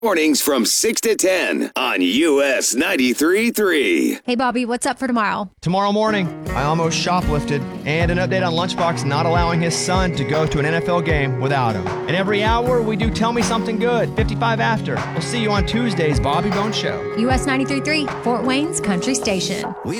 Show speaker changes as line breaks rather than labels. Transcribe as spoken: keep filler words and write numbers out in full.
Mornings from six to ten on U S ninety-three point three.
Hey, Bobby, what's up for tomorrow?
Tomorrow morning, I almost shoplifted, and an update on Lunchbox not allowing his son to go to an N F L game without him. And every hour, we do Tell Me Something Good, fifty-five after. We'll see you on Tuesday's Bobby Bones Show.
U S ninety-three point three, Fort Wayne's Country Station.
We